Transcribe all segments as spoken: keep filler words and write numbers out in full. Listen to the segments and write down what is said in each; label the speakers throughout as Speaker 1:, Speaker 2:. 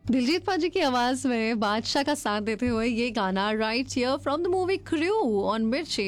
Speaker 1: दिलजीत पाजी की आवाज में बादशाह का साथ देते हुए ये गाना right here from the movie crew on मिर्ची।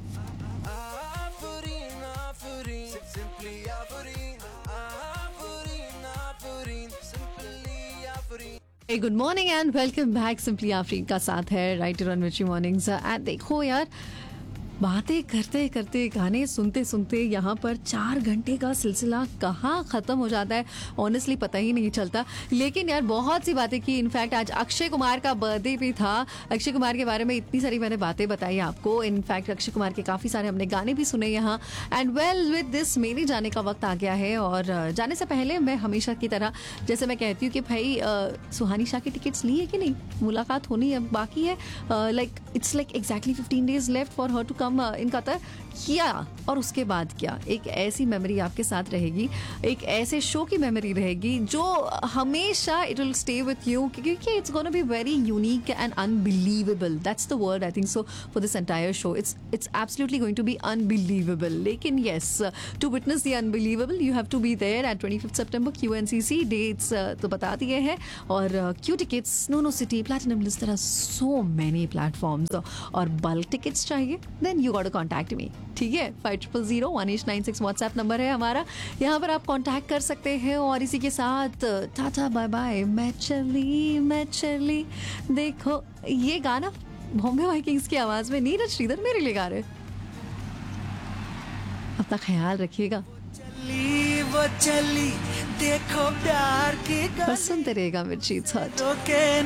Speaker 2: Afureen, Afureen, simply Afureen, Afureen, Afureen, simply Afureen.
Speaker 1: Good morning and welcome back. Simply Afreen का साथ है राइट हियर ऑन मिर्ची मॉर्निंग्स। एंड देखो यार, बातें करते करते गाने सुनते सुनते यहाँ पर चार घंटे का सिलसिला कहाँ ख़त्म हो जाता है ऑनेस्टली पता ही नहीं चलता। लेकिन यार बहुत सी बातें की। इनफैक्ट आज अक्षय कुमार का बर्थडे भी था। अक्षय कुमार के बारे में इतनी सारी मैंने बातें बताई आपको। इनफैक्ट अक्षय कुमार के काफ़ी सारे हमने गाने भी सुने यहाँ। एंड वेल विद दिस मेरे जाने का वक्त आ गया है। और जाने से पहले मैं हमेशा की तरह जैसे मैं कहती हूँ कि भाई सुहानी शाह की टिकट्स ली है कि नहीं, मुलाकात होनी है बाकी है। Like it's like exactly fifteen days left for her to come in Qatar. किया और उसके बाद क्या, एक ऐसी मेमोरी आपके साथ रहेगी, एक ऐसे शो की मेमोरी रहेगी जो हमेशा it will stay with you, क्योंकि it's gonna be very unique and unbelievable. That's the word I think so for this entire show. It's it's absolutely going to be unbelievable. लेकिन yes, to witness the unbelievable you have to be there at twenty fifth September. Q N C C dates तो बता दिए हैं। और Q tickets, नोनो city, platinum list, there are so many platforms. और bulk tickets चाहिए then you got to contact me, ठीक है। Five triple zero one eight nine six WhatsApp number है हमारा, यहाँ पर आप कांटेक्ट कर सकते हैं। और इसी के साथ टाटा बाय बाय। मैं चली मैं चली। देखो ये गाना बॉम्बे वाइकिंग्स की आवाज में नीरज श्रीधर मेरे लिए गा रहे। अपना ख्याल रखिएगा,
Speaker 2: चली वो चली, देखो प्यार की
Speaker 1: बस सुनते रहेगा मिर्ची।
Speaker 2: रोके